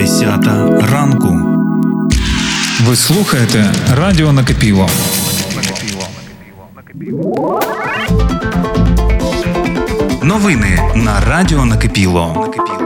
10 ранку. Ви слухаєте Радіо Накипіло. Новини на Радіо Накипіло.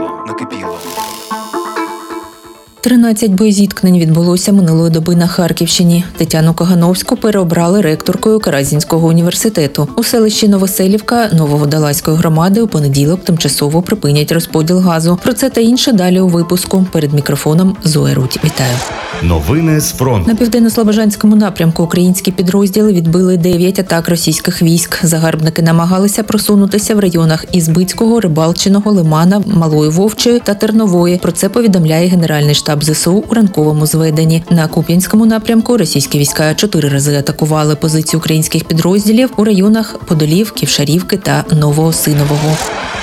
13 боєзіткнень відбулося минулої доби на Харківщині. Тетяну Кагановську переобрали ректоркою Каразінського університету. У селищі Новоселівка Нововодолазької громади у понеділок тимчасово припинять розподіл газу. Про це та інше далі у випуску. Перед мікрофоном Зоя Рудь. Вітаю. Новини з фронту. На південно-слобожанському напрямку українські підрозділи відбили 9 атак російських військ. Загарбники намагалися просунутися в районах Ізбицького, Рибалчиного, Лимана, Малої Вовчої та Тернової. Про це повідомляє Генеральний штаб ЗСУ у ранковому зведенні. На Куп'янському напрямку російські війська 4 рази атакували позиції українських підрозділів у районах Подолів, Ківшарівки та Новоосинового.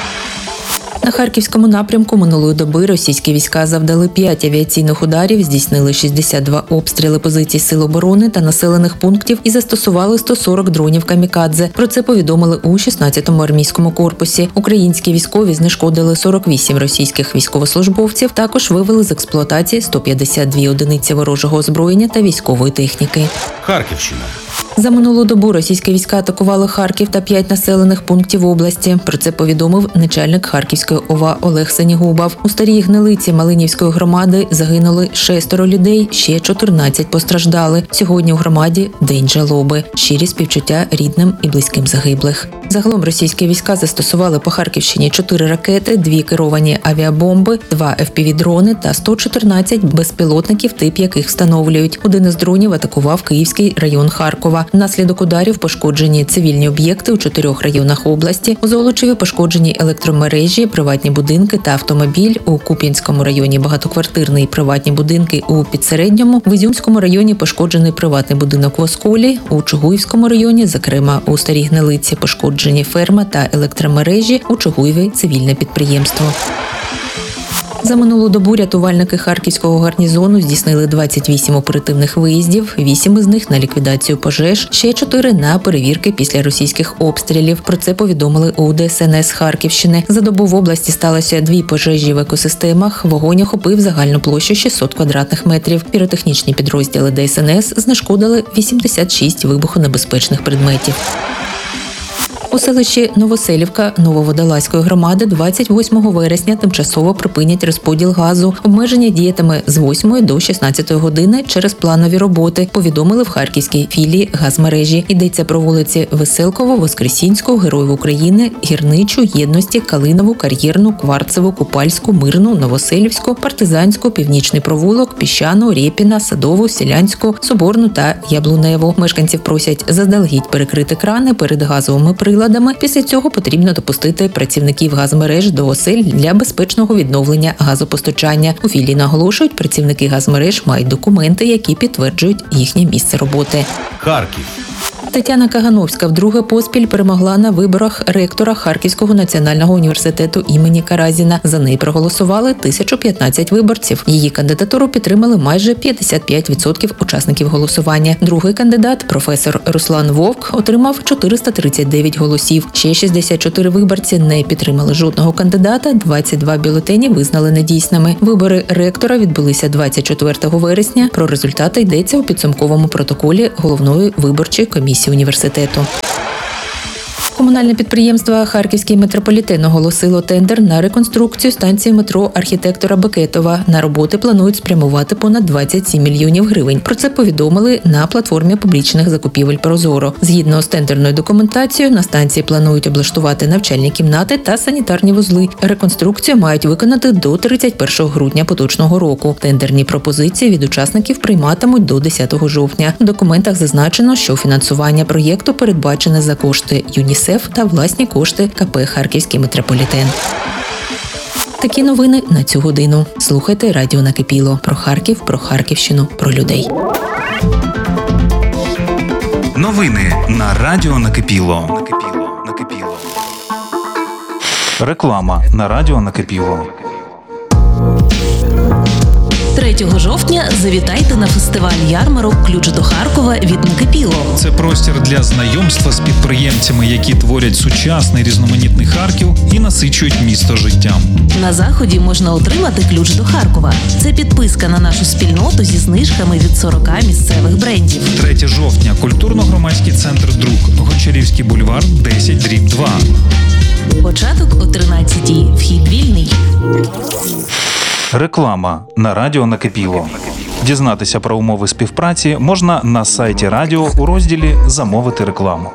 На Харківському напрямку минулої доби російські війська завдали 5 авіаційних ударів, здійснили 62 обстріли позицій сил оборони та населених пунктів і застосували 140 дронів камікадзе. Про це повідомили у 16-му армійському корпусі. Українські військові знешкодили 48 російських військовослужбовців, також вивели з експлуатації 152 одиниці ворожого озброєння та військової техніки. Харківщина. За минулу добу російські війська атакували Харків та 5 населених пунктів області. Про це повідомив начальник Харківської ОВА Олег Сенігубов. У Старій Гнилиці Малинівської громади загинули 6 людей, ще 14 постраждали. Сьогодні у громаді День жалоби. Щирі співчуття рідним і близьким загиблих. Загалом російські війська застосували по Харківщині 4 ракети, 2 керовані авіабомби, 2 FPV-дрони та 114 безпілотників, тип яких встановлюють. Один із дронів атакував Київський район Харкова. Внаслідок ударів пошкоджені цивільні об'єкти у 4 районах області. У Золочеві пошкоджені електромережі, приватні будинки та автомобіль. У Куп'янському районі багатоквартирні приватні будинки у Підсередньому. В Ізюмському районі пошкоджений приватний будинок в Осколі. У Чугуївському районі, зокрема у Старій Гнилиці, пошкоджені ферма та електромережі. У Чугуєві цивільне підприємство. За минулу добу рятувальники Харківського гарнізону здійснили 28 оперативних виїздів, 8 із них на ліквідацію пожеж, ще 4 на перевірки після російських обстрілів. Про це повідомили у ДСНС Харківщини. За добу в області сталося 2 пожежі в екосистемах. Вогонь охопив загальну площу 600 квадратних метрів. Піротехнічні підрозділи ДСНС знешкодили 86 вибухонебезпечних предметів. У селищі Новоселівка Нововодолазької громади 28 вересня тимчасово припинять розподіл газу. Обмеження діятиме з 8 до 16 години через планові роботи, повідомили в харківській філії газмережі. Йдеться про вулиці Веселкову, Воскресінську, Героїв України, Гірничу, Єдності, Калинову, Кар'єрну, Кварцеву, Купальську, Мирну, Новоселівську, Партизанську, Північний провулок, Піщану, Рєпіна, Садову, Селянську, Соборну та Яблуневу. Мешканців просять заздалегідь перекрити крани перед газовими приладами. Після цього потрібно допустити працівників газмереж до осель для безпечного відновлення газопостачання. У філії наголошують, працівники газмереж мають документи, які підтверджують їхнє місце роботи. Харків. Тетяна Кагановська вдруге поспіль перемогла на виборах ректора Харківського національного університету імені Каразіна. За неї проголосували 1015 виборців. Її кандидатуру підтримали майже 55% учасників голосування. Другий кандидат, професор Руслан Вовк, отримав 439 голосів. Ще 64 виборці не підтримали жодного кандидата, 22 бюлетені визнали недійсними. Вибори ректора відбулися 24 вересня. Про результати йдеться у підсумковому протоколі головної виборчої комісії університету. Комунальне підприємство «Харківський метрополітен» оголосило тендер на реконструкцію станції метро архітектора Бекетова. На роботи планують спрямувати понад 27 мільйонів гривень. Про це повідомили на платформі публічних закупівель «Прозоро». Згідно з тендерною документацією, на станції планують облаштувати навчальні кімнати та санітарні вузли. Реконструкцію мають виконати до 31 грудня поточного року. Тендерні пропозиції від учасників прийматимуть до 10 жовтня. В документах зазначено, що фінансування проєкту передбачене за кошти ЮНІСЕФ та власні кошти КП «Харківський метрополітен». Такі новини на цю годину. Слухайте Радіо Накипіло. Про Харків, про Харківщину, про людей. Новини на Радіо Накипіло. Реклама на Радіо Накипіло. 3 жовтня завітайте на фестиваль ярмарок «Ключ до Харкова» від Накипіло. Це простір для знайомства з підприємцями, які творять сучасний різноманітний Харків і насичують місто життям. На заході можна отримати ключ до Харкова. Це підписка на нашу спільноту зі знижками від 40 місцевих брендів. 3 жовтня. Культурно-громадський центр «Друк». Гончарівський бульвар, 10/2. Початок о 13:00. Вхід вільний. Реклама на радіо Накипіло. Дізнатися про умови співпраці можна на сайті радіо у розділі «Замовити рекламу».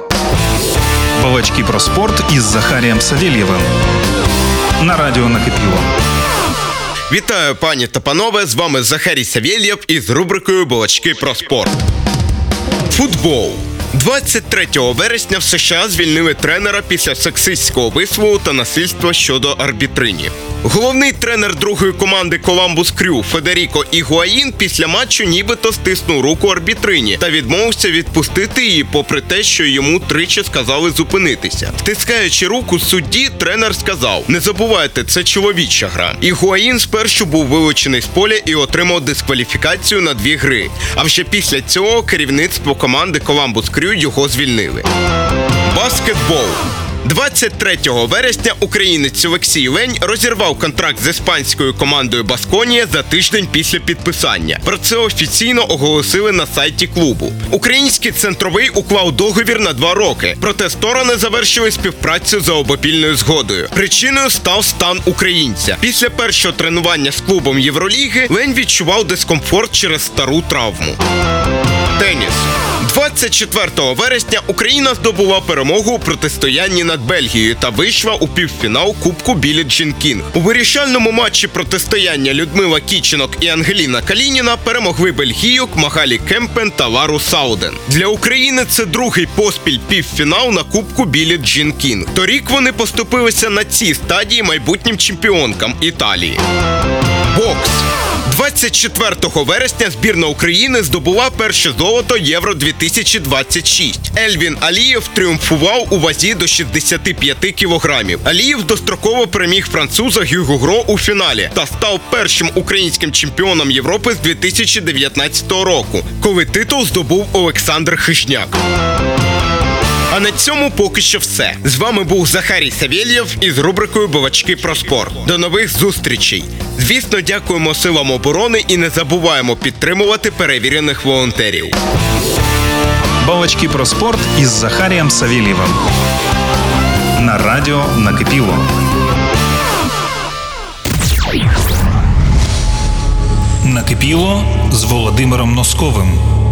Балачки про спорт із Захарієм Савєлєвим на радіо Накипіло. Вітаю, пані та панове, з вами Захарій Савєлєв із рубрикою «Балачки про спорт». Футбол. 23 вересня в США звільнили тренера після сексистського вислову та насильства щодо арбітрині. Головний тренер другої команди Коламбус Крю Федеріко Ігуаїн після матчу нібито стиснув руку арбітрині та відмовився відпустити її, попри те, що йому тричі сказали зупинитися. Стискаючи руку судді, тренер сказав: «Не забувайте, це чоловіча гра». Ігуаїн спершу був вилучений з поля і отримав дискваліфікацію на 2 гри. А вже після цього керівництво команди Коламбус Крю його звільнили. Баскетбол. 23 вересня українець Олексій Лень розірвав контракт з іспанською командою Басконія за тиждень після підписання. Про це офіційно оголосили на сайті клубу. Український центровий уклав договір на 2 роки, проте сторони завершили співпрацю за обопільною згодою. Причиною став стан українця. Після першого тренування з клубом Євроліги Лень відчував дискомфорт через стару травму. Теніс. 24 вересня Україна здобула перемогу у протистоянні над Бельгією та вийшла у півфінал Кубку Біллі Джін Кінг. У вирішальному матчі протистояння Людмила Кіченок і Ангеліна Калініна перемогли бельгійок Магалі Кемпен та Лару Сауден. Для України це другий поспіль півфінал на Кубку Біллі Джін Кінг. Торік вони поступилися на цій стадії майбутнім чемпіонкам Італії. Бокс. 24 вересня збірна України здобула перше золото Євро-2026. Ельвін Алієв тріумфував у вазі до 65 кілограмів. Алієв достроково переміг француза Гюго Гро у фіналі та став першим українським чемпіоном Європи з 2019 року, коли титул здобув Олександр Хижняк. А на цьому поки що все. З вами був Захарій Савєлєв із рубрикою «Балачки про спорт». До нових зустрічей. Звісно, дякуємо силам оборони і не забуваємо підтримувати перевірених волонтерів. Балачки про спорт із Захарієм Савєлєвим на радіо Накипіло. Накипіло з Володимиром Носковим.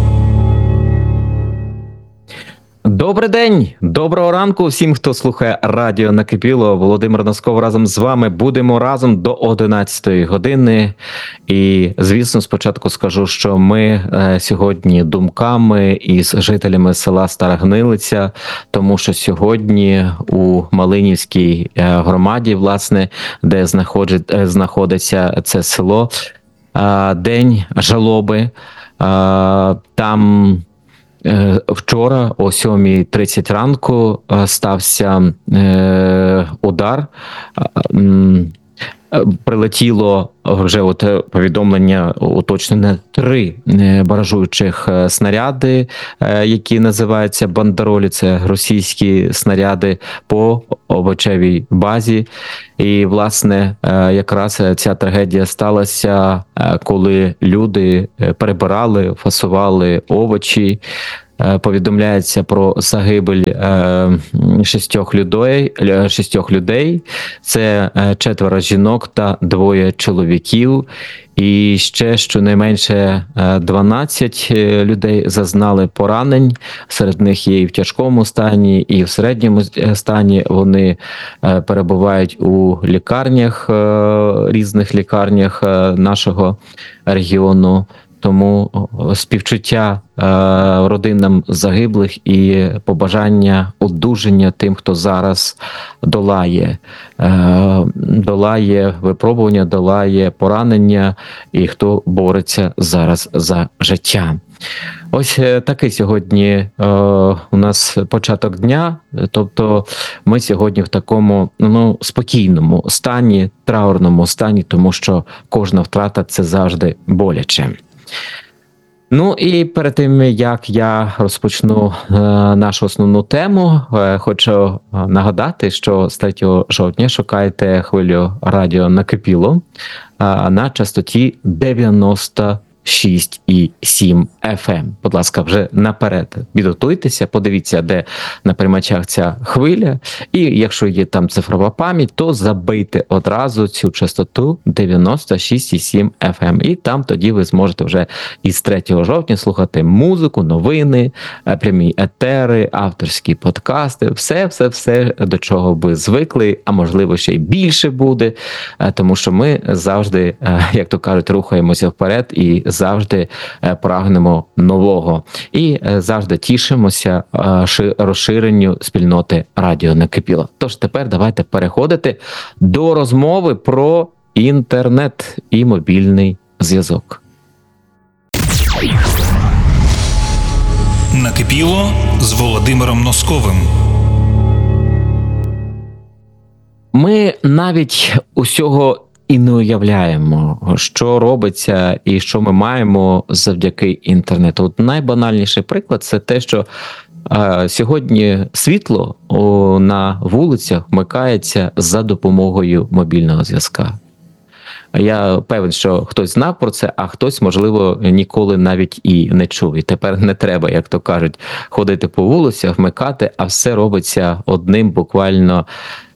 Добрий день, доброго ранку всім, хто слухає радіо Накипіло. Володимир Носков разом з вами. Будемо разом до 11-ї години. І, звісно, спочатку скажу, що ми сьогодні думками із жителями села Стара Гнилиця, тому що сьогодні у Малинівській громаді, власне, де знаходиться це село, день жалоби. Там вчора о 7:30 ранку стався удар. Прилетіло вже повідомлення уточнене 3 баражуючих снаряди, які називаються бандеролі, це російські снаряди по овочевій базі. І, власне, якраз ця трагедія сталася, коли люди перебирали, фасували овочі. Повідомляється про загибель 6 людей. Це 4 жінок та 2 чоловіків. І ще щонайменше 12 людей зазнали поранень. Серед них є і в тяжкому стані, і в середньому стані. Вони перебувають у лікарнях, різних лікарнях нашого регіону. тому співчуття родинам загиблих і побажання одужання тим, хто зараз долає випробування, долає поранення і хто бореться зараз за життя. Ось такий сьогодні у нас початок дня, тобто ми сьогодні в такому спокійному стані, траурному стані, тому що кожна втрата – це завжди боляче. Ну і перед тим, як я розпочну нашу основну тему, хочу нагадати, що з 3 жовтня шукайте хвилю радіо «Накипіло» на частоті 96,7 FM. Будь ласка, вже наперед підготуйтеся, подивіться, де на приймачах ця хвиля, і якщо є там цифрова пам'ять, то забийте одразу цю частоту 96,7 FM. І там тоді ви зможете вже із 3 жовтня слухати музику, новини, прямі етери, авторські подкасти, все, до чого ви звикли, а можливо ще й більше буде, тому що ми завжди, як то кажуть, рухаємося вперед і завжди прагнемо нового. І завжди тішимося розширенню спільноти Радіо Накипіло. Тож тепер давайте переходити до розмови про інтернет і мобільний зв'язок. Накипіло з Володимиром Носковим. Ми навіть усього і не уявляємо, що робиться і що ми маємо завдяки інтернету. От найбанальніший приклад – це те, що сьогодні світло на вулицях вмикається за допомогою мобільного зв'язка. Я певен, що хтось знав про це, а хтось, можливо, ніколи навіть і не чув. І тепер не треба, як то кажуть, ходити по вулицях, вмикати, а все робиться одним буквально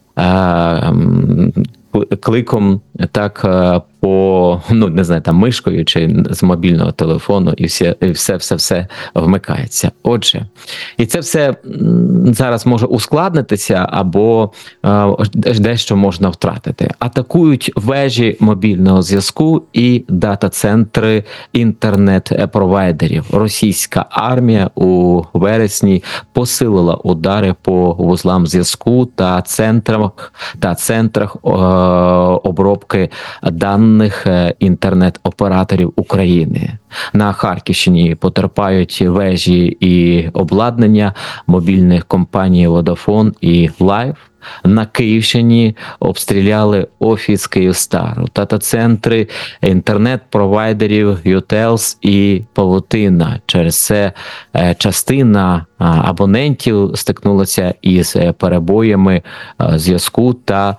кликом, так, по, не знаю, там мишкою чи з мобільного телефону, і все вмикається. Отже, і це все зараз може ускладнитися або дещо можна втратити. Атакують вежі мобільного зв'язку і дата-центри інтернет-провайдерів. Російська армія у вересні посилила удари по вузлам зв'язку та центрах обробки даних інтернет-операторів України. На Харківщині потерпають вежі і обладнання мобільних компаній Vodafone і Live. На Київщині обстріляли офіс Київстару, дата-центри інтернет-провайдерів Ютелс і Павутина. Через це частина абонентів стикнулася із перебоями зв'язку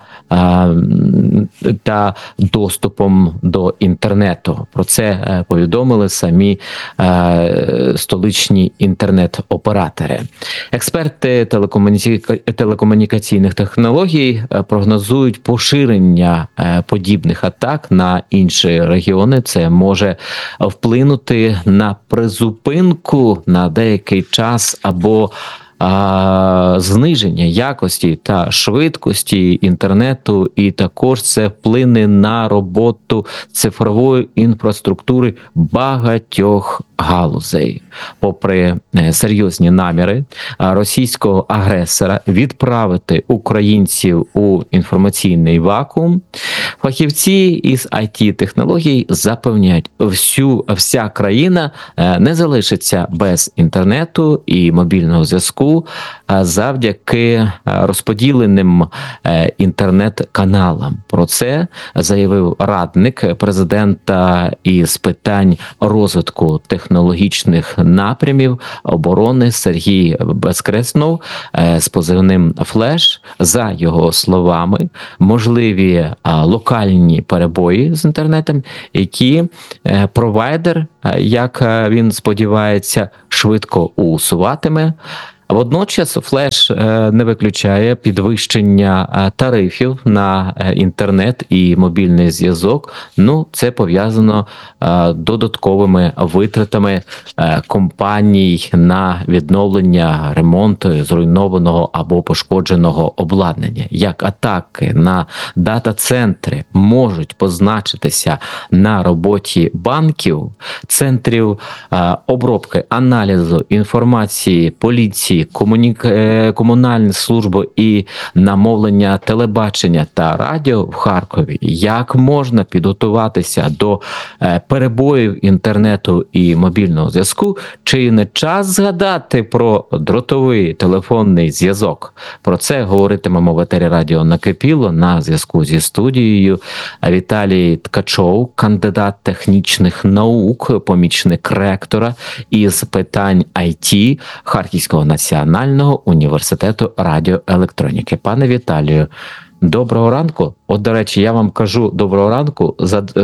та доступом до інтернету. Про це повідомили самі столичні інтернет-оператори. Експерти телекомунікаційних технологій прогнозують поширення подібних атак на інші регіони. Це може вплинути на призупинку на деякий час або зниження якості та швидкості інтернету, і також це вплине на роботу цифрової інфраструктури багатьох галузей. Попри серйозні наміри російського агресора відправити українців у інформаційний вакуум, фахівці із IT-технологій запевняють, вся країна не залишиться без інтернету і мобільного зв'язку завдяки розподіленим інтернет-каналам. Про це заявив радник президента із питань розвитку технологічних напрямів оборони Сергій Безкреснов з позивним «Флеш». За його словами, можливі локальні перебої з інтернетом, які провайдер, як він сподівається, швидко усуватиме. Водночас флеш не виключає підвищення тарифів на інтернет і мобільний зв'язок. Ну, це пов'язано додатковими витратами компаній на відновлення, ремонт зруйнованого або пошкодженого обладнання. Як атаки на дата-центри можуть позначитися на роботі банків, центрів обробки, аналізу інформації, поліції, комунальних служб і намовлення телебачення та радіо в Харкові, як можна підготуватися до перебоїв інтернету і мобільного зв'язку, чи не час згадати про дротовий телефонний зв'язок? Про це говоритимемо в етері радіо «Накипіло». На зв'язку зі студією Віталій Ткачов, кандидат технічних наук, помічник ректора із питань IT Харківського національного університету радіоелектроніки. Пане Віталію, доброго ранку. От, до речі, я вам кажу доброго ранку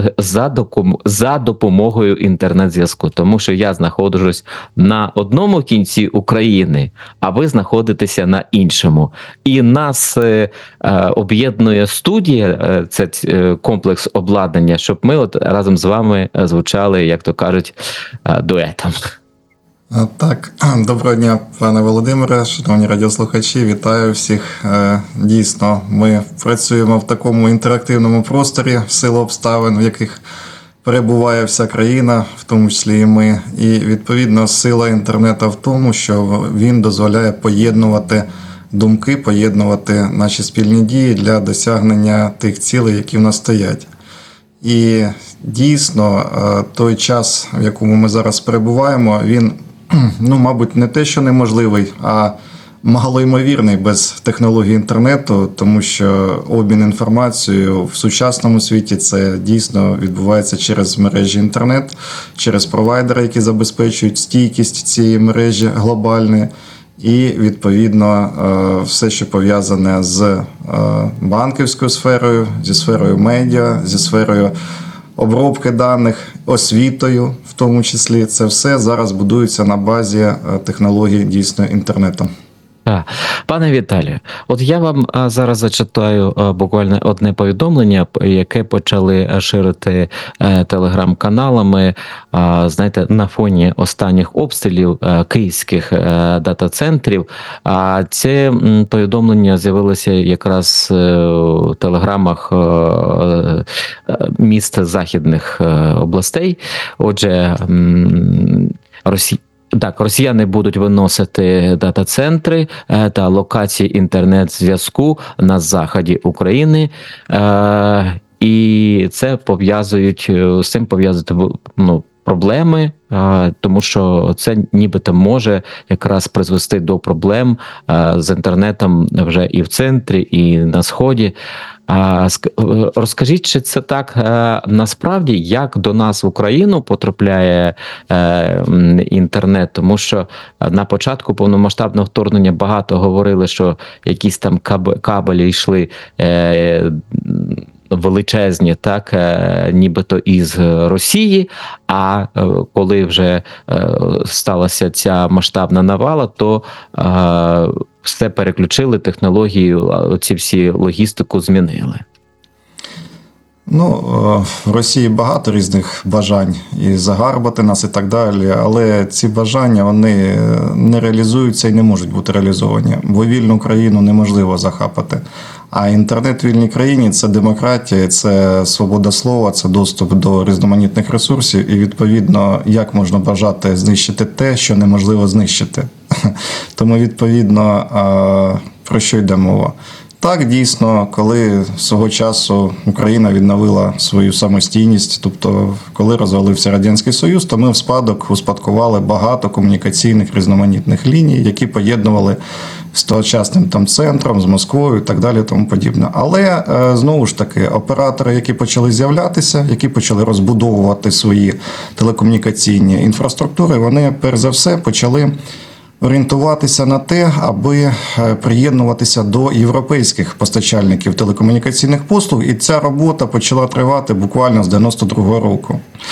за допомогою інтернет-зв'язку, тому що я знаходжусь на одному кінці України, а ви знаходитеся на іншому. І нас об'єднує студія, це комплекс обладнання, щоб ми от разом з вами звучали, як то кажуть, дуетом. Так, доброго дня, пане Володимире, шановні радіослухачі, вітаю всіх. Дійсно, ми працюємо в такому інтерактивному просторі в силу обставин, в яких перебуває вся країна, в тому числі і ми. І, відповідно, сила інтернету в тому, що він дозволяє поєднувати думки, поєднувати наші спільні дії для досягнення тих цілей, які в нас стоять. І дійсно, той час, в якому ми зараз перебуваємо, він, мабуть, не те, що неможливий, а малоймовірний без технологій інтернету, тому що обмін інформацією в сучасному світі це дійсно відбувається через мережі інтернет, через провайдери, які забезпечують стійкість цієї мережі глобальної. І, відповідно, все, що пов'язане з банківською сферою, зі сферою медіа, зі сферою обробки даних, освітою в тому числі, це все зараз будується на базі технологій дійсно інтернету. Пане Віталію, от я вам зараз зачитаю буквально одне повідомлення, яке почали ширити телеграм-каналами, знаєте, на фоні останніх обстрілів київських дата-центрів. Це повідомлення з'явилося якраз в телеграмах міст західних областей. Отже, росіяни будуть виносити дата-центри та локації інтернет-зв'язку на заході України, і це з цим пов'язують проблеми, тому що це нібито може якраз призвести до проблем з інтернетом вже і в центрі, і на сході. Розкажіть, чи це так насправді, як до нас в Україну потрапляє інтернет? Тому що на початку повномасштабного вторгнення багато говорили, що якісь там кабелі йшли величезні, так, нібито із Росії, а коли вже сталася ця масштабна навала, то все переключили, технологію, ці всі логістику змінили. В Росії багато різних бажань і загарбати нас і так далі, але ці бажання, вони не реалізуються і не можуть бути реалізовані, бо вільну країну неможливо захапати. А інтернет в вільній країні – це демократія, це свобода слова, це доступ до різноманітних ресурсів і, відповідно, як можна бажати знищити те, що неможливо знищити. Тому, відповідно, про що йде мова? Так, дійсно, коли свого часу Україна відновила свою самостійність, тобто коли розвалився Радянський Союз, то ми в спадок успадкували багато комунікаційних різноманітних ліній, які поєднували з тогочасним там центром, з Москвою і так далі, тому подібне. Але, знову ж таки, оператори, які почали з'являтися, які почали розбудовувати свої телекомунікаційні інфраструктури, вони, перш за все, почали орієнтуватися на те, аби приєднуватися до європейських постачальників телекомунікаційних послуг, і ця робота почала тривати буквально з 92-го року.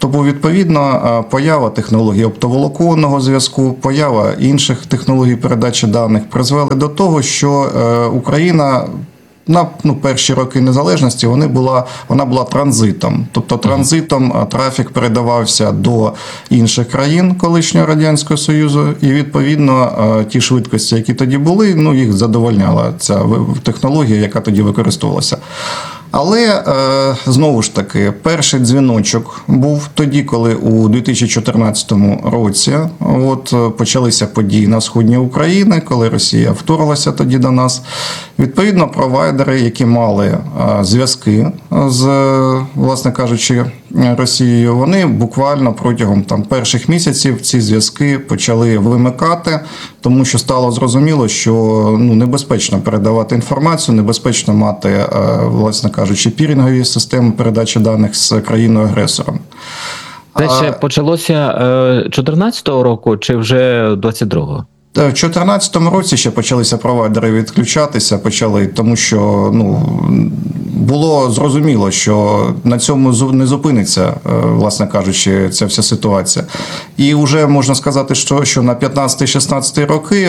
Тому, відповідно, поява технологій оптоволоконного зв'язку, поява інших технологій передачі даних призвели до того, що Україна на перші роки незалежності вона була транзитом. Тобто транзитом трафік передавався до інших країн колишнього Радянського Союзу, і відповідно ті швидкості, які тоді були, їх задовольняла ця технологія, яка тоді використовувалася. Але, знову ж таки, перший дзвіночок був тоді, коли у 2014 році почалися події на сході України, коли Росія вторглася тоді до нас. Відповідно, провайдери, які мали зв'язки з, власне кажучи, Росією, вони буквально протягом перших місяців ці зв'язки почали вимикати, тому що стало зрозуміло, що небезпечно передавати інформацію, небезпечно мати, власне кажучи, пірінгові системи передачі даних з країною-агресором. Це ще почалося 14-го року чи вже 22-го? В 2014 році ще почалися провайдери відключатися, тому що було зрозуміло, що на цьому не зупиниться, власне кажучи, ця вся ситуація. І вже можна сказати, що на 15-16 роки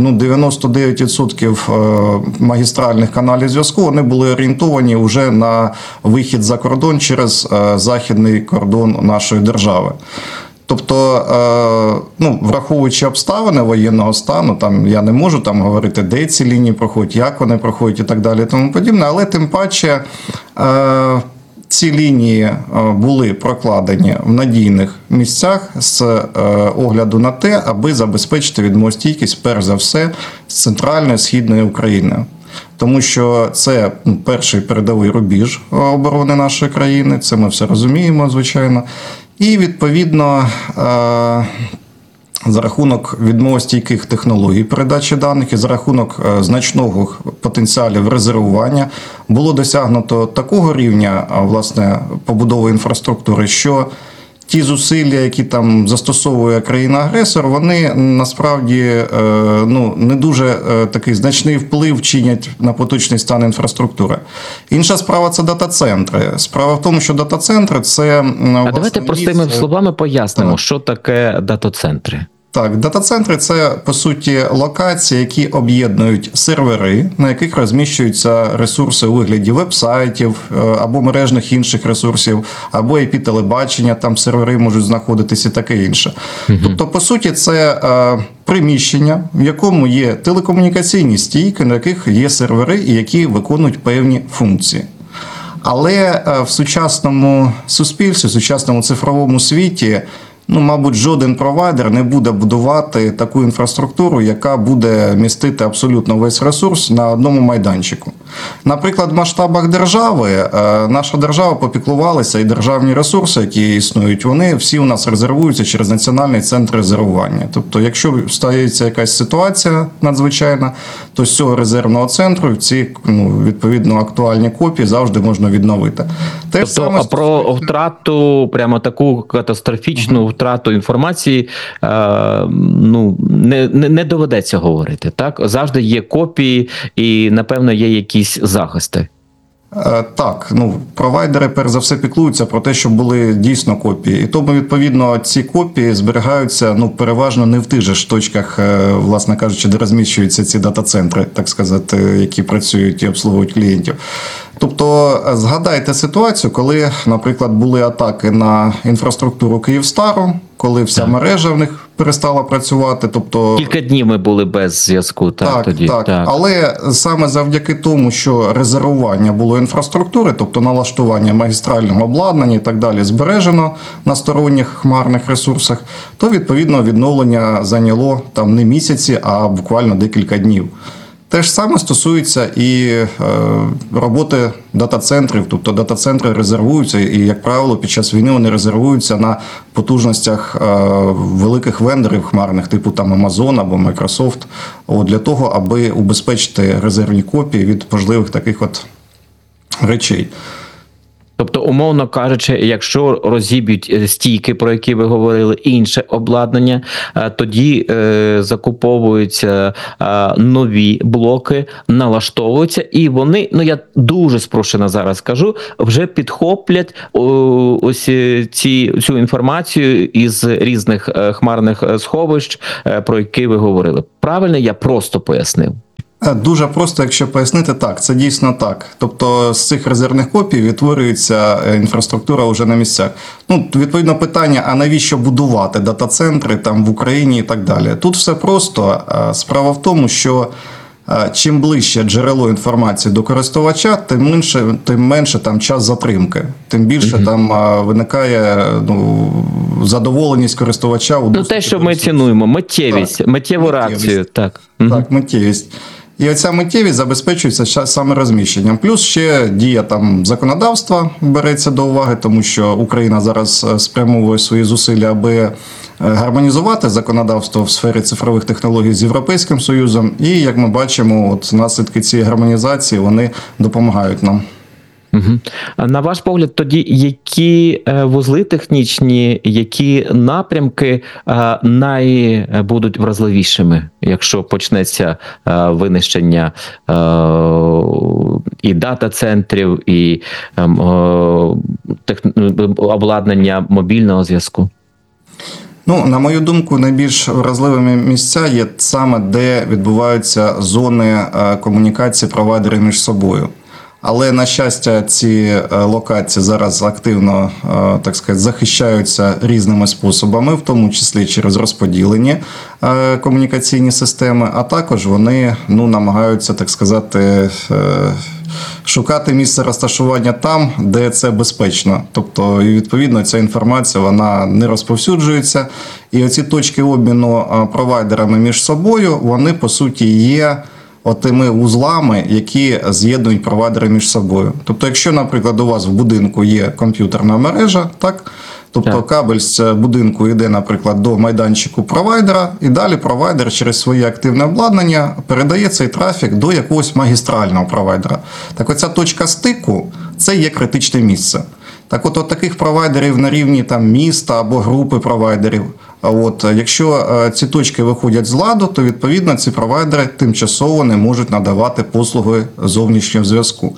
99% магістральних каналів зв'язку вони були орієнтовані вже на вихід за кордон через західний кордон нашої держави. Тобто, враховуючи обставини воєнного стану, я не можу говорити, де ці лінії проходять, як вони проходять і так далі, і тому подібне, але тим паче ці лінії були прокладені в надійних місцях з огляду на те, аби забезпечити відмовостійкість, перш за все, з центральної, східної України. Тому що це перший передовий рубіж оборони нашої країни, це ми все розуміємо, звичайно. І, відповідно, за рахунок відмовостійких технологій передачі даних і за рахунок значного потенціалів резервування було досягнуто такого рівня, власне, побудови інфраструктури, що ті зусилля, які застосовує країна-агресор, вони насправді не дуже такий значний вплив чинять на поточний стан інфраструктури. Інша справа – це дата-центри. Справа в тому, що дата-центри – це... давайте простими словами пояснимо, що таке дата-центри. Так, дата-центри – це, по суті, локації, які об'єднують сервери, на яких розміщуються ресурси у вигляді веб-сайтів або мережних інших ресурсів, або IP-телебачення, там сервери можуть знаходитись і таке інше. Тобто, по суті, це приміщення, в якому є телекомунікаційні стійки, на яких є сервери і які виконують певні функції. Але в сучасному суспільстві, в сучасному цифровому світі мабуть, жоден провайдер не буде будувати таку інфраструктуру, яка буде містити абсолютно весь ресурс на одному майданчику. Наприклад, в масштабах держави наша держава попіклувалася, і державні ресурси, які існують, вони всі у нас резервуються через Національний центр резервування. Тобто, якщо стається якась ситуація надзвичайна, то з цього резервного центру ці, відповідно, актуальні копії завжди можна відновити. Тобто, про втрату, прямо таку катастрофічну втрату інформації, не доведеться говорити, так? Завжди є копії і, напевно, є якісь захисти. Так, провайдери перш за все піклуються про те, щоб були дійсно копії. І тому, відповідно, ці копії зберігаються переважно не в тих же ж точках, власне кажучи, де розміщуються ці дата-центри, так сказати, які працюють і обслуговують клієнтів. Тобто, згадайте ситуацію, коли, наприклад, були атаки на інфраструктуру Київстару, коли вся мережа в них перестала працювати. Тобто... Кілька днів ми були без зв'язку. Так. Але саме завдяки тому, що резервування було інфраструктури, тобто налаштування магістрального обладнання і так далі збережено на сторонніх хмарних ресурсах, то, відповідно, відновлення зайняло не місяці, а буквально декілька днів. Те ж саме стосується і роботи дата-центрів, тобто дата-центри резервуються і, як правило, під час війни вони резервуються на потужностях великих вендорів хмарних, типу Amazon або Microsoft, для того, аби убезпечити резервні копії від можливих таких речей. Тобто, умовно кажучи, якщо розіб'ють стійки, про які ви говорили, інше обладнання, тоді закуповуються нові блоки, налаштовуються, і вони, ну я дуже спрощено зараз кажу, вже підхоплять ось цю інформацію із різних хмарних сховищ, про які ви говорили. Правильно, я просто пояснив? Дуже просто, якщо пояснити, так, це дійсно так. Тобто з цих резервних копій відтворюється інфраструктура вже на місцях. Ну, відповідно питання, а навіщо будувати дата-центри там в Україні і так далі. Тут все просто. Справа в тому, що чим ближче джерело інформації до користувача, тим менше там час затримки. Тим більше там виникає задоволеність користувача. Ну, те, що ми цінуємо, миттєву реакцію. Так, миттєвість. І оця миттєвість забезпечується саме розміщенням. Плюс ще дія там законодавства береться до уваги, тому що Україна зараз спрямовує свої зусилля, аби гармонізувати законодавство в сфері цифрових технологій з Європейським Союзом. І, як ми бачимо, от наслідки цієї гармонізації, вони допомагають нам. Угу. На ваш погляд, тоді які вузли технічні, які напрямки будуть вразливішими, якщо почнеться винищення і дата-центрів, і обладнання мобільного зв'язку? Ну, на мою думку, найбільш вразливими місця є саме, де відбуваються зони комунікації провайдерів між собою. Але, на щастя, ці локації зараз активно, так сказати, захищаються різними способами, в тому числі через розподілені комунікаційні системи, а також вони намагаються, так сказати, шукати місце розташування там, де це безпечно. Тобто, і відповідно, ця інформація, вона не розповсюджується. І оці точки обміну провайдерами між собою, вони, по суті, є отими вузлами, які з'єднують провайдери між собою. Тобто, якщо, наприклад, у вас в будинку є комп'ютерна мережа, так? Тобто кабель з будинку йде, наприклад, до майданчику провайдера, і далі провайдер через своє активне обладнання передає цей трафік до якогось магістрального провайдера. Так оця точка стику – це є критичне місце. Так от таких провайдерів на рівні там міста або групи провайдерів, якщо ці точки виходять з ладу, то відповідно ці провайдери тимчасово не можуть надавати послуги зовнішнього зв'язку.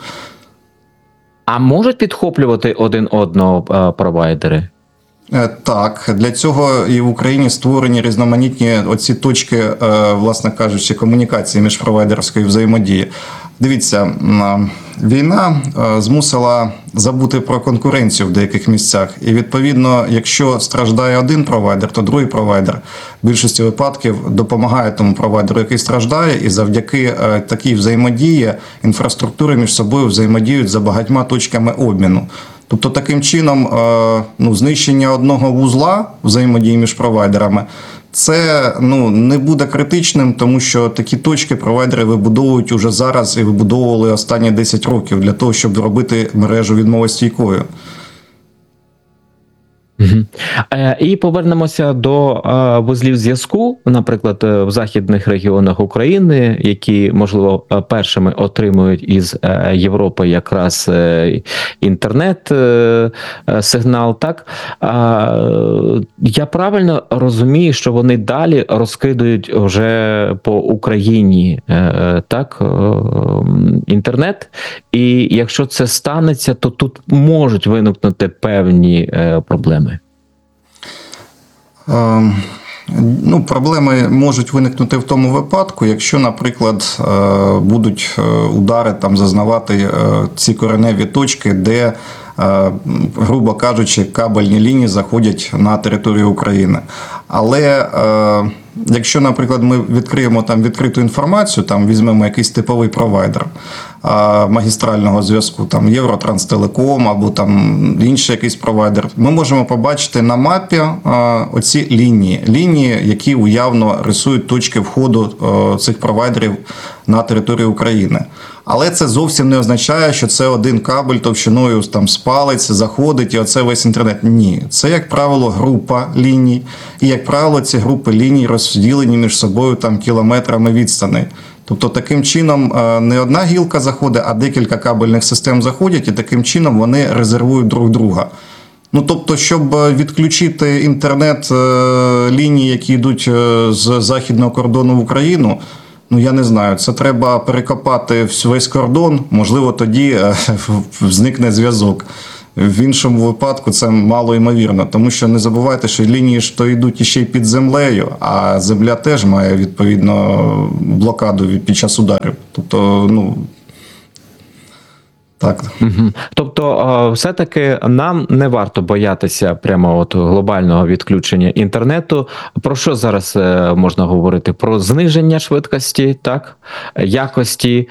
А можуть підхоплювати один одного провайдери? Так, для цього і в Україні створені різноманітні оці точки, власне кажучи, комунікації між провайдерської взаємодії. Дивіться, війна змусила забути про конкуренцію в деяких місцях. І, відповідно, якщо страждає один провайдер, то другий провайдер в більшості випадків допомагає тому провайдеру, який страждає, і завдяки такій взаємодії інфраструктури між собою взаємодіють за багатьма точками обміну. Тобто, таким чином, знищення одного вузла взаємодії між провайдерами, це не буде критичним, тому що такі точки провайдери вибудовують уже зараз і вибудовували останні 10 років для того, щоб робити мережу відмовостійкою. І повернемося до вузлів зв'язку, наприклад, в західних регіонах України, які, можливо, першими отримують із Європи якраз інтернет-сигнал, так? Я правильно розумію, що вони далі розкидують вже по Україні, так, інтернет, і якщо це станеться, то тут можуть виникнути певні проблеми. Проблеми можуть виникнути в тому випадку, якщо, наприклад, будуть удари зазнавати ці кореневі точки, де, грубо кажучи, кабельні лінії заходять на територію України. Але якщо, наприклад, ми відкриємо відкриту інформацію, візьмемо якийсь типовий провайдер магістрального зв'язку, Євротранстелеком або інший якийсь провайдер, ми можемо побачити на мапі оці лінії, які уявно рисують точки входу цих провайдерів на територію України. Але це зовсім не означає, що це один кабель товщиною з палець заходить і оце весь інтернет. Ні. Це, як правило, група ліній. І, як правило, ці групи ліній розділені між собою кілометрами відстаней. Тобто таким чином не одна гілка заходить, а декілька кабельних систем заходять, і таким чином вони резервують друг друга. Ну, тобто, щоб відключити інтернет лінії, які йдуть з західного кордону в Україну, ну, я не знаю, це треба перекопати весь кордон, можливо, тоді зникне зв'язок. В іншому випадку це мало ймовірно, тому що не забувайте, що лінії ж то йдуть іще й під землею, а земля теж має, відповідно, блокаду під час ударів. Тобто, ну... Так. Тобто, все-таки нам не варто боятися прямо от глобального відключення інтернету. Про що зараз можна говорити? Про зниження швидкості, так? Якості,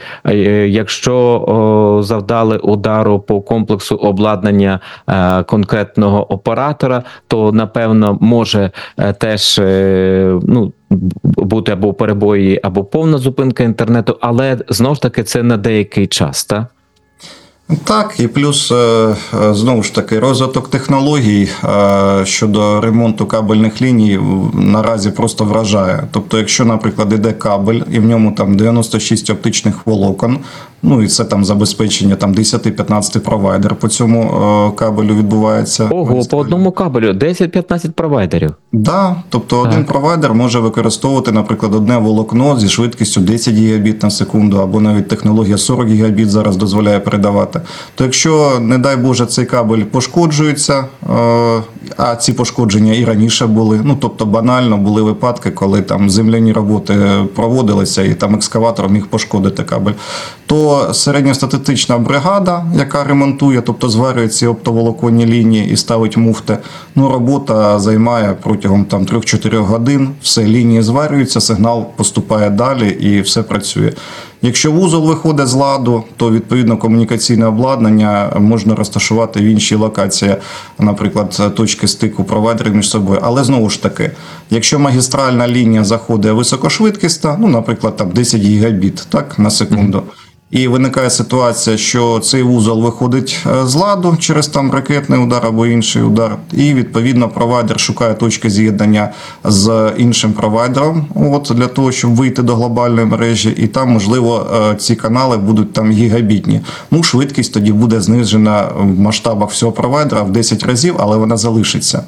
якщо завдали удару по комплексу обладнання конкретного оператора, то, напевно, може теж, ну, бути або перебої, або повна зупинка інтернету, але, знову ж таки, це на деякий час, так? Так, і плюс, знову ж таки, розвиток технологій щодо ремонту кабельних ліній наразі просто вражає. Тобто, якщо, наприклад, іде кабель, і в ньому там 96 оптичних волокон, ну і це там забезпечення там 10-15 провайдер по цьому кабелю відбувається. Ого, по одному кабелю 10-15 провайдерів? Да, тобто один провайдер може використовувати, наприклад, одне волокно зі швидкістю 10 гігабіт на секунду, або навіть технологія 40 гігабіт зараз дозволяє передавати. То якщо, не дай Боже, цей кабель пошкоджується, а ці пошкодження і раніше були, ну тобто банально були випадки, коли там земляні роботи проводилися і там екскаватор міг пошкодити кабель, то середньостатистична бригада, яка ремонтує, тобто зварює ці оптоволоконні лінії і ставить муфти, ну робота займає протягом там 3-4 годин, все, лінії зварюються, сигнал поступає далі і все працює. Якщо вузол виходить з ладу, то відповідно комунікаційне обладнання можна розташувати в іншій локації, наприклад, точки стику провайдерів між собою. Але знову ж таки, якщо магістральна лінія заходить високошвидкісна, ну, наприклад, там 10 гігабіт, так, на секунду, і виникає ситуація, що цей вузол виходить з ладу через там ракетний удар або інший удар, і відповідно провайдер шукає точки з'єднання з іншим провайдером, от, для того, щоб вийти до глобальної мережі, і там, можливо, ці канали будуть там гігабітні. Ну, швидкість тоді буде знижена в масштабах всього провайдера в 10 разів, але вона залишиться.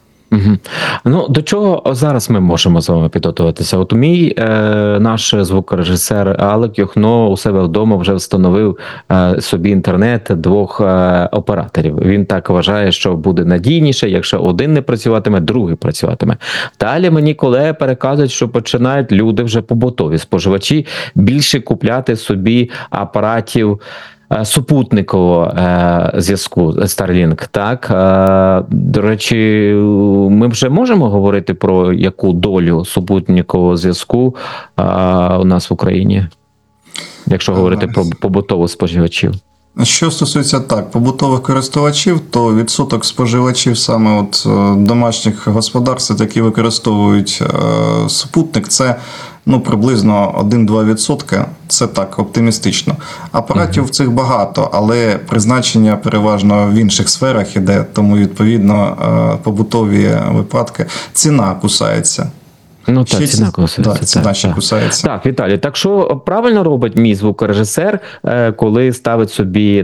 Ну, до чого зараз ми можемо з вами підготуватися? От мій наш звукорежисер Алек Юхно у себе вдома вже встановив собі інтернет 2 операторів. Він так вважає, що буде надійніше, якщо один не працюватиме, другий працюватиме. Далі мені колеги переказують, що починають люди вже побутові споживачі більше купляти собі апаратів супутникового зв'язку Starlink, так? До речі, ми вже можемо говорити про яку долю супутникового зв'язку у нас в Україні, якщо говорити про побутових споживачів? Що стосується побутових користувачів, то відсоток споживачів саме от домашніх господарств, які використовують супутник, це приблизно 1-2%. Це так, оптимістично. Апаратів цих багато, але призначення переважно в інших сферах іде, тому відповідно побутові випадки. Ціна кусається. Ну так, ціна кусається. Так, ціна ще кусається. Так, Віталій, так що правильно робить мій звукорежисер, коли ставить собі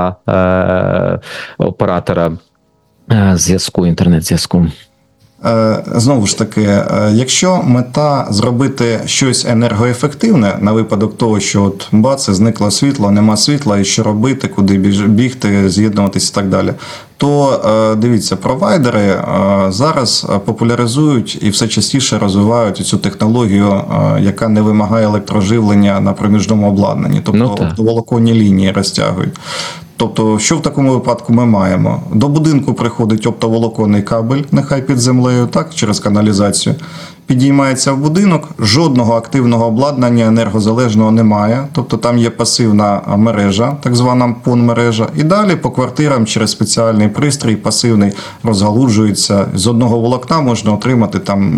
2 оператора зв'язку, інтернет-зв'язку? Знову ж таки, якщо мета зробити щось енергоефективне на випадок того, що от бац, зникло світло, нема світла, і що робити, куди бігти, з'єднуватись і так далі, то дивіться, провайдери зараз популяризують і все частіше розвивають цю технологію, яка не вимагає електроживлення на проміжному обладнанні, тобто оптоволоконні лінії розтягують. Тобто, що в такому випадку ми маємо? До будинку приходить оптоволоконний кабель, нехай під землею, так, через каналізацію. Підіймається в будинок, жодного активного обладнання енергозалежного немає. Тобто там є пасивна мережа, так звана PON-мережа. І далі по квартирам через спеціальний пристрій, пасивний, розгалуджується. З одного волокна можна отримати там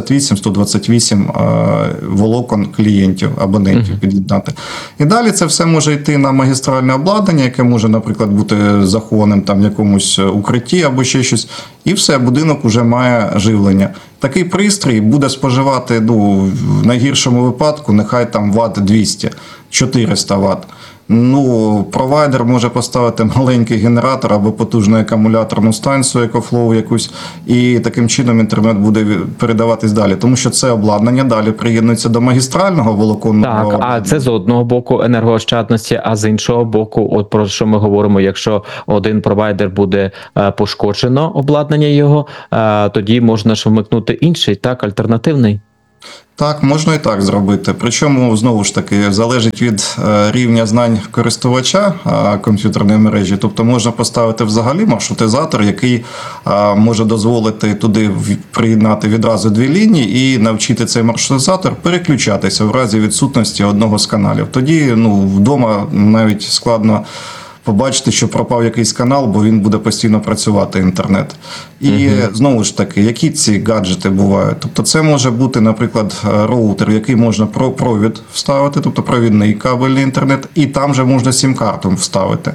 68-128 волокон клієнтів, абонентів під'єднати. І далі це все може йти на магістральне обладнання, яке може, наприклад, бути захованим там в якомусь укритті або ще щось. І все, будинок вже має живлення. Такий пристрій буде споживати, в найгіршому випадку, нехай там ват 200, 400 ват. Провайдер може поставити маленький генератор або потужну акумуляторну станцію, EcoFlow якусь, і таким чином інтернет буде передаватись далі. Тому що це обладнання далі приєднується до магістрального волоконного. Так, а це з одного боку енергоощадності, а з іншого боку, от про що ми говоримо, якщо один провайдер буде пошкоджено, обладнання його, тоді можна ж вмикнути інший, так, альтернативний. Так, можна і так зробити. Причому, знову ж таки, залежить від рівня знань користувача комп'ютерної мережі. Тобто можна поставити взагалі маршрутизатор, який може дозволити туди приєднати відразу дві лінії і навчити цей маршрутизатор переключатися в разі відсутності одного з каналів. Тоді вдома навіть складно побачити, що пропав якийсь канал, бо він буде постійно працювати, інтернет. І знову ж таки, які ці гаджети бувають? Тобто це може бути, наприклад, роутер, в який можна провід вставити, тобто провідний кабельний інтернет, і там же можна сім-карту вставити.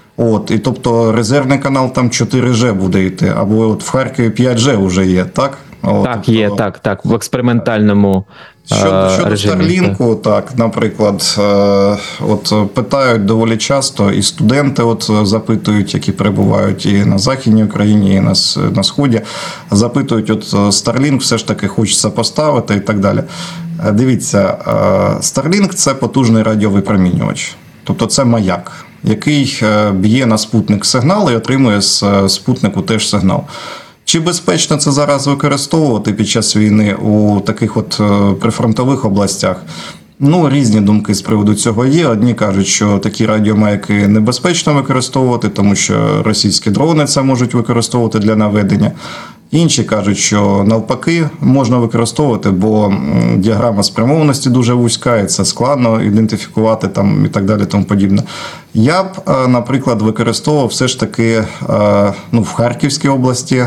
І тобто резервний канал там 4G буде йти, або в Харкові 5G вже є, так? Так, є, так, в експериментальному Щодо режимі. Старлінку, так, наприклад, питають доволі часто, і студенти запитують, які перебувають і на Західній Україні, і на Сході, запитують, Starlink все ж таки хочеться поставити і так далі. Дивіться, Starlink – це потужний радіовипромінювач, тобто це маяк, який б'є на спутник сигнал і отримує з спутнику теж сигнал. Чи безпечно це зараз використовувати під час війни у таких прифронтових областях? Різні думки з приводу цього є. Одні кажуть, що такі радіомаяки небезпечно використовувати, тому що російські дрони це можуть використовувати для наведення. Інші кажуть, що навпаки можна використовувати, бо діаграма спрямованості дуже вузька, і це складно ідентифікувати там і так далі, тому подібне. Я б, наприклад, використовував все ж таки в Харківській області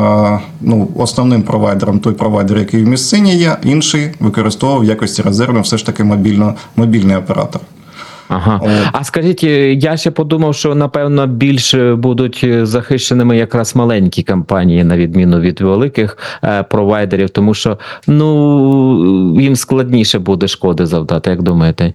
основним провайдером той провайдер, який в місцині є, інший використовував в якості резерву все ж таки мобільний оператор. Ага. А скажіть, я ще подумав, що, напевно, більш будуть захищеними якраз маленькі компанії, на відміну від великих провайдерів, тому що, їм складніше буде шкоди завдати, як думаєте?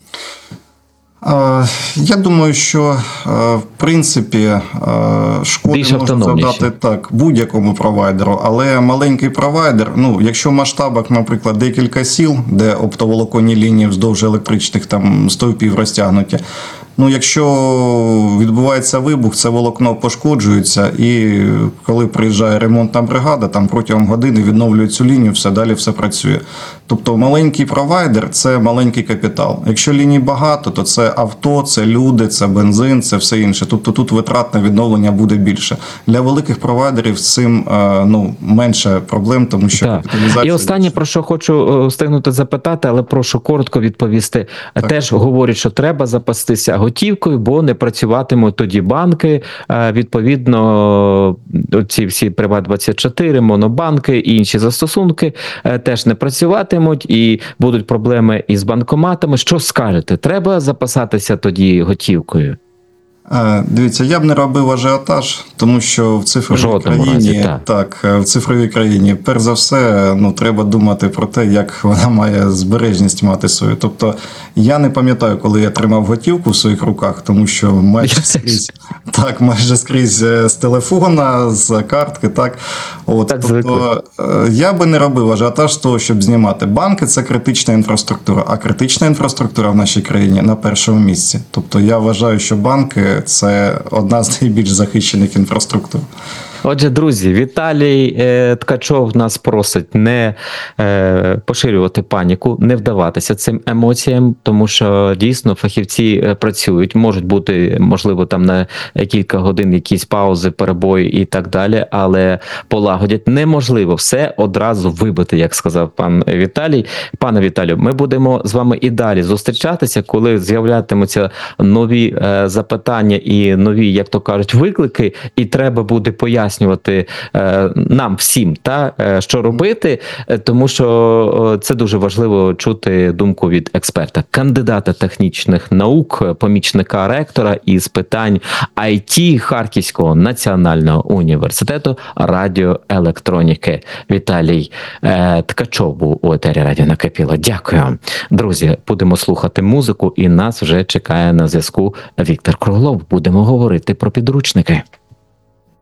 Я думаю, що в принципі шкоди можна завдати будь-якому провайдеру, але маленький провайдер, якщо в масштабах, наприклад, декілька сіл, де оптоволоконні лінії вздовж електричних стовпів розтягнуті, якщо відбувається вибух, це волокно пошкоджується, і коли приїжджає ремонтна бригада, там протягом години відновлюють цю лінію, далі все працює. Тобто маленький провайдер – це маленький капітал. Якщо ліній багато, то це авто, це люди, це бензин, це все інше. Тобто тут витрат на відновлення буде більше. Для великих провайдерів з цим менше проблем, тому що капіталізація... І останнє, про що хочу встигнути запитати, але прошу коротко відповісти. Теж говорять, що треба запастися готівкою, бо не працюватимуть тоді банки. Відповідно, ці всі Приват24, Монобанки і інші застосунки теж не працюватимуть, і будуть проблеми із банкоматами. Що скажете? Треба запасатися тоді готівкою? Дивіться, я б не робив ажіотаж, тому що в цифровій країні, перш за все, треба думати про те, як вона має збережність мати свою. Тобто, я не пам'ятаю, коли я тримав готівку в своїх руках, тому що майже скрізь з телефона, з картки, Тобто, я би не робив ажіотаж з того, щоб знімати. Банки – це критична інфраструктура, а критична інфраструктура в нашій країні на першому місці. Тобто, я вважаю, що банки – це одна з найбільш захищених інфраструктур. Отже, друзі, Віталій Ткачов нас просить не поширювати паніку, не вдаватися цим емоціям, тому що дійсно фахівці працюють, можуть бути, можливо, там на кілька годин якісь паузи, перебої і так далі, але полагодять. Неможливо все одразу вибити, як сказав пан Віталій. Пане Віталію, ми будемо з вами і далі зустрічатися, коли з'являтимуться нові запитання і нові, як то кажуть, виклики, і треба буде пояснювати пояснювати нам всім, що робити, тому що це дуже важливо чути думку від експерта, кандидата технічних наук, помічника ректора із питань IT Харківського національного університету радіоелектроніки. Віталій Ткачов був у етері Радіо Накипіло. Дякую. Друзі, будемо слухати музику, і нас вже чекає на зв'язку Віктор Круглов. Будемо говорити про підручники.